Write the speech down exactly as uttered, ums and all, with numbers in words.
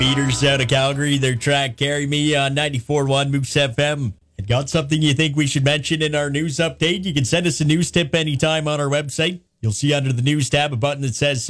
Peters out of Calgary, their track Carry Me on ninety-four point one Moose F M. And got something you think we should mention in our news update? You can send us a news tip anytime on our website. You'll see under the news tab a button that says